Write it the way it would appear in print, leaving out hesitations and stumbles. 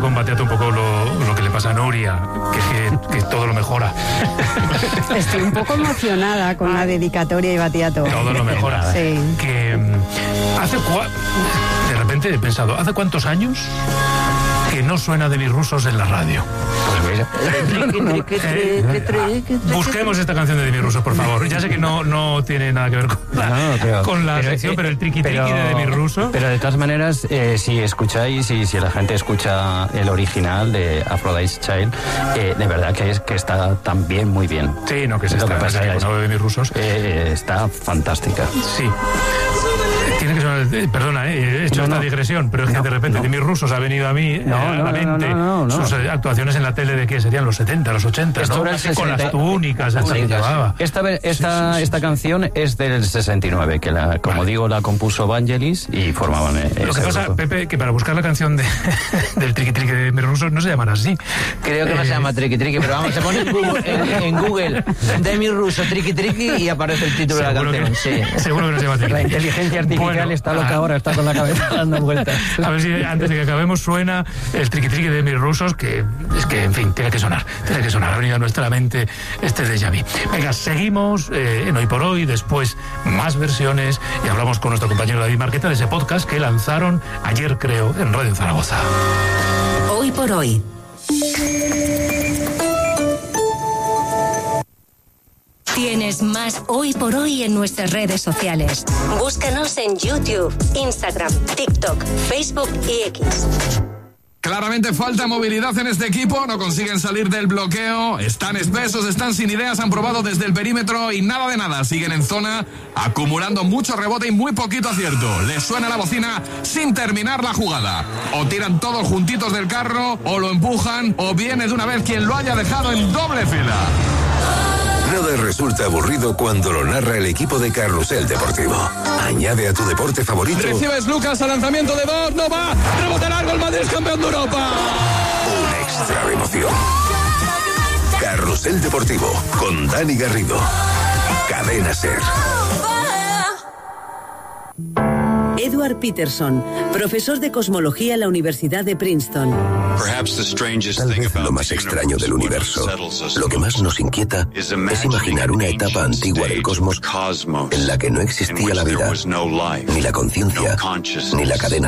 con Batiato un poco lo que le pasa a Nuria, que todo lo mejora. Estoy un poco emocionada con la dedicatoria y Batiato. Todo lo mejora. Sí. Que de repente he pensado, ¿hace cuántos años que no suena de mis rusos en la radio? Busquemos esta canción de Demi Rusos, por favor. Ya sé que no tiene nada que ver con la sección, pero el triqui de Demi Rusos. Pero de todas maneras, si escucháis y si la gente escucha el original de Aphrodite's Child, de verdad que está también muy bien. Sí, no, que es esta canción de Demi Rusos. Está fantástica. Sí. Tiene que sonar, perdona, he hecho esta digresión, pero es que de repente Demi Rusos ha venido a mí a la mente sus actuaciones en la tele de que serían los 70, los 80, ¿no? Con las túnicas, esta canción es del 69, que como digo, la compuso Vangelis y formaban Lo que pasa, Pepe, que para buscar la canción del triqui de Demi Rusos no se llaman así. Creo que no se llama triqui, pero vamos, se pone en Google Demi Russo triqui y aparece el título de la canción. Seguro que no se llama triqui. La inteligencia artificial está loca ahora, está con la cabeza dando vueltas. A ver si antes de que acabemos suena el triqui de Demi Rusos, que es que, en fin, tiene que sonar. Ha venido a nuestra mente este déjà vu. Venga, seguimos en Hoy por Hoy, después más versiones, y hablamos con nuestro compañero David Marqueta de ese podcast que lanzaron ayer, creo, en Radio Zaragoza. Hoy por Hoy. Tienes más Hoy por Hoy en nuestras redes sociales. Búscanos en YouTube, Instagram, TikTok, Facebook y X. Claramente falta movilidad en este equipo, no consiguen salir del bloqueo, están espesos, están sin ideas, han probado desde el perímetro y nada de nada, siguen en zona, acumulando mucho rebote y muy poquito acierto. Les suena la bocina sin terminar la jugada. O tiran todos juntitos del carro, o lo empujan, o viene de una vez quien lo haya dejado en doble fila. Nada resulta aburrido cuando lo narra el equipo de Carrusel Deportivo. Añade a tu deporte favorito. Recibes Lucas al lanzamiento de dos, no va, rebote largo, el Madrid es campeón de Europa. Un extra de emoción. Carrusel Deportivo con Dani Garrido. Cadena SER. Edward Peterson, profesor de cosmología en la Universidad de Princeton. Tal vez lo más extraño del universo, lo que más nos inquieta, es imaginar una etapa antigua del cosmos en la que no existía la vida, ni la conciencia, ni la cadena